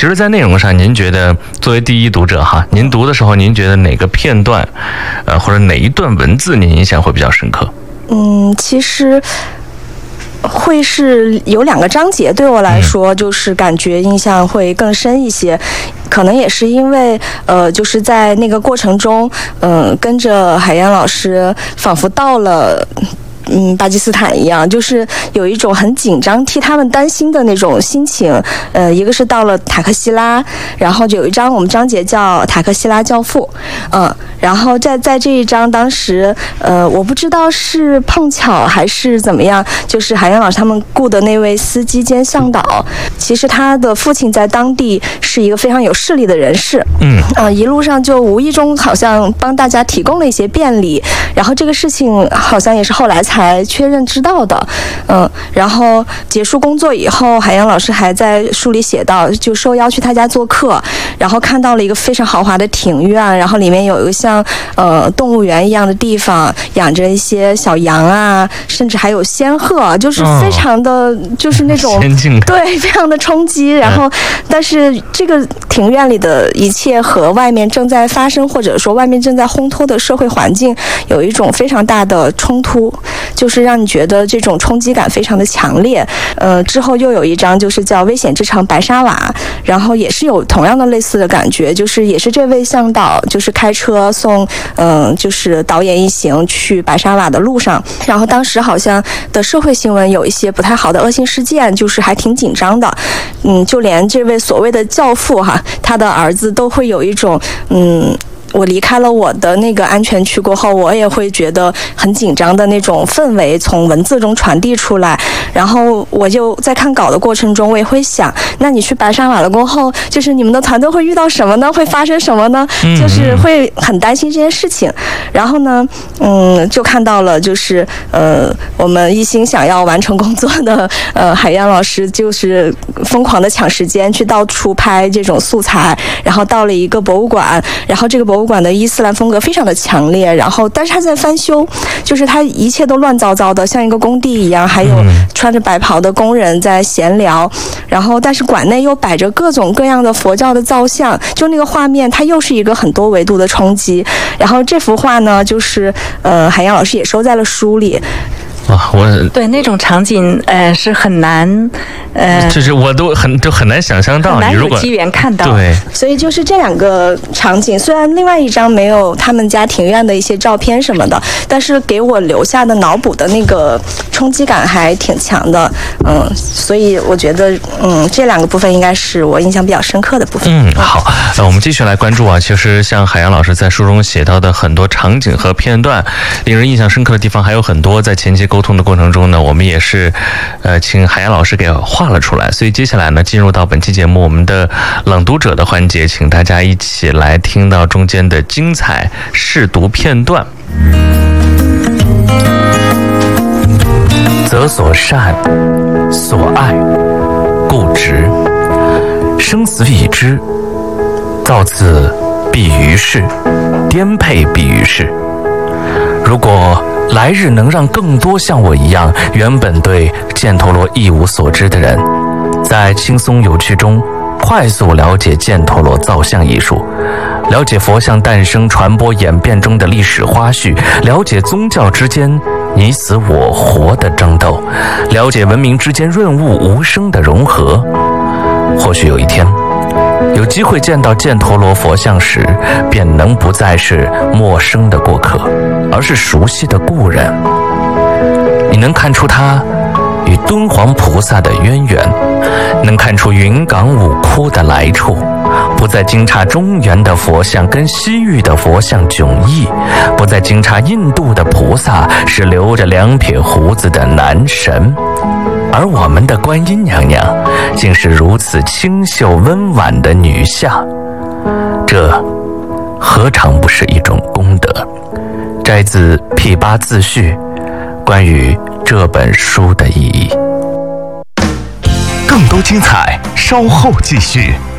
实在内容上您觉得作为第一读者哈，您读的时候您觉得哪个片段或者哪一段文字您印象会比较深刻？ 其实会是有2个章节，对我来说就是感觉印象会更深一些。可能也是因为就是在那个过程中跟着海燕老师仿佛到了巴基斯坦一样，就是有一种很紧张替他们担心的那种心情。一个是到了塔克希拉，然后就有一章我们章节叫塔克希拉教父，然后在这一章当时我不知道是碰巧还是怎么样，就是海燕老师他们雇的那位司机兼向导，其实他的父亲在当地是一个非常有势力的人士，一路上就无意中好像帮大家提供了一些便利，然后这个事情好像也是后来才确认知道的，然后结束工作以后，海洋老师还在书里写到，就受邀去他家做客，然后看到了一个非常豪华的庭院，然后里面有一个像动物园一样的地方，养着一些小羊啊，甚至还有仙鹤，就是非常的就是那种对，非常的冲击。然后但是这个庭院里的一切和外面正在发生或者说外面正在烘托的社会环境有一种非常大的冲突，就是让你觉得这种冲击感非常的强烈。之后又有一章就是叫危险之城白沙瓦，然后也是有同样的类似的感觉，就是也是这位向导就是开车送就是导演一行去白沙瓦的路上，然后当时好像的社会新闻有一些不太好的恶性事件，就是还挺紧张的。就连这位所谓的教父哈，他的儿子都会有一种我离开了我的那个安全区过后，我也会觉得很紧张的那种氛围从文字中传递出来。然后我就在看稿的过程中，我也会想，那你去白沙瓦了过后，就是你们的团队会遇到什么呢？会发生什么呢？就是会很担心这件事情。然后呢，就看到了，就是我们一心想要完成工作的海燕老师，就是疯狂的抢时间去到处拍这种素材，然后到了一个博物馆，然后这个博物馆的伊斯兰风格非常的强烈，然后但是他在翻修，就是他一切都乱糟糟的，像一个工地一样，还有穿着白袍的工人在闲聊，然后但是馆内又摆着各种各样的佛教的造像，就那个画面它又是一个很多维度的冲击。然后这幅画呢，就是海洋老师也收在了书里。 对那种场景是很难就是我都很难想象到， 很难有机缘看到。 对， 所以就是这2个场景，虽然另外一张没有他们家庭院的一些照片什么的，但是给我留下的脑补的那个冲击感还挺强的。所以我觉得这2个部分应该是我印象比较深刻的部分。 好，我们继续来关注啊。其实像海洋老师在书中写到的很多场景和片段，令人印象深刻的地方还有很多。在前期沟通的过程中呢，我们也是请海洋老师给画了出来。所以接下来呢，进入到本期节目我们的朗读者的环节，请大家一起来听到中间的精彩试读片段。择所善，所爱，固执，生死已知，造次必于世，颠沛必于世。如果来日能让更多像我一样原本对犍陀罗一无所知的人，在轻松有趣中快速了解犍陀罗造像艺术，了解佛像诞生、传播、演变中的历史花絮，了解宗教之间你死我活的争斗，了解文明之间润物无声的融合。或许有一天有机会见到犍陀罗佛像时，便能不再是陌生的过客，而是熟悉的故人。你能看出他与敦煌菩萨的渊源，能看出云冈五窟的来处，不再惊诧中原的佛像跟西域的佛像迥异，不再惊诧印度的菩萨是留着2撇胡子的男神，而我们的观音娘娘竟是如此清秀温婉的女相，这何尝不是一种功德？摘自毗巴自序，关于这本书的意义。 更多精彩稍后继续。